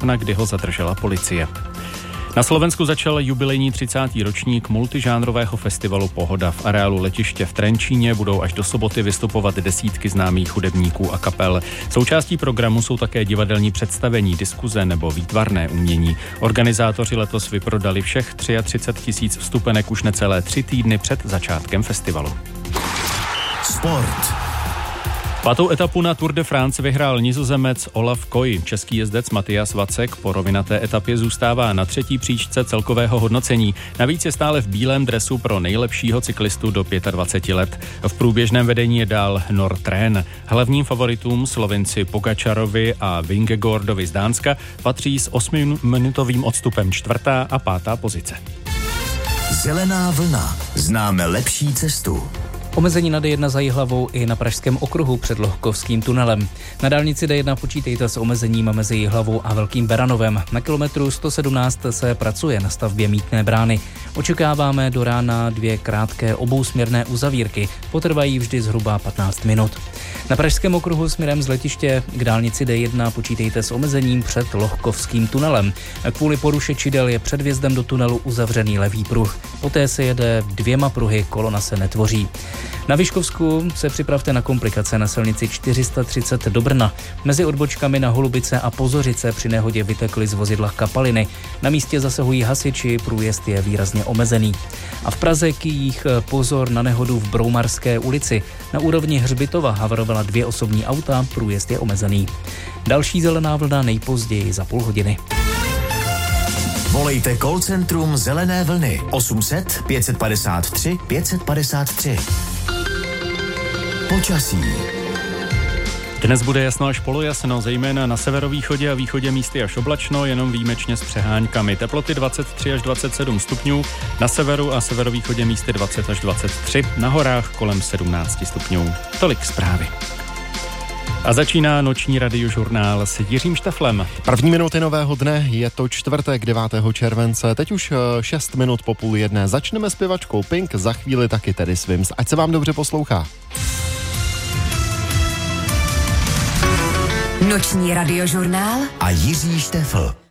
srpna, kdy ho zadržela policie. Na Slovensku začal jubilejní 30. ročník multižánrového festivalu Pohoda. V areálu letiště v Trenčíně budou až do soboty vystupovat desítky známých hudebníků a kapel. Součástí programu jsou také divadelní představení, diskuze nebo výtvarné umění. Organizátoři letos vyprodali všech 33 000 vstupenek už necelé 3 týdny před začátkem festivalu. Sport. 5. etapu na Tour de France vyhrál Nizozemec Olaf Koy. Český jezdec Matyas Vacek po rovinaté etapě zůstává na 3. příčce celkového hodnocení. Navíc je stále v bílém dresu pro nejlepšího cyklistu do 25 let. V průběžném vedení je dál Nortren. Hlavním favoritům Slovinci Pogačarovi a Vingegaardovi z Dánska patří s 8minutovým odstupem 4. a 5. pozice. Zelená vlna. Známe lepší cestu. Omezení na D1 za Jihlavou i na Pražském okruhu před Lohkovským tunelem. Na dálnici D1 počítejte s omezením mezi Jihlavou a Velkým Beranovem. Na kilometru 117 se pracuje na stavbě mýtné brány. Očekáváme do rána 2 krátké obousměrné uzavírky. Potrvají vždy zhruba 15 minut. Na Pražském okruhu směrem z letiště k dálnici D1 počítejte s omezením před Lohkovským tunelem. Kvůli poruše čidel je před vjezdem do tunelu uzavřený levý pruh. Poté se jede 2 pruhy, kolona se netvoří. Na Vyškovsku se připravte na komplikace na silnici 430 do Brna. Mezi odbočkami na Holubice a Pozořice při nehodě vytekly z vozidla kapaliny. Na místě zasahují hasiči, průjezd je výrazně omezený. A v Praze Kyjích pozor na nehodu v Broumarské ulici. Na úrovni Hřbitova havarovala 2 osobní auta, průjezd je omezený. Další zelená vlna nejpozději za půl hodiny. Volejte call centrum Zelené vlny 800 553 553. Počasí. Dnes bude jasno až polojasno, zejména na severovýchodě a východě místy až oblačno, jenom výjimečně s přeháňkami. Teploty 23 až 27 stupňů, na severu a severovýchodě místy 20 až 23, na horách kolem 17 stupňů. Tolik zprávy. A začíná noční radiožurnál s Jiřím Štaflem. První minuty nového dne, je to čtvrtek 9. července, teď už 6 minut po 12:30. Začneme zpěvačkou Pink, za chvíli taky Teddy Swims. Ať se vám dobře poslouchá. Noční radiožurnál a Jiří Štefl.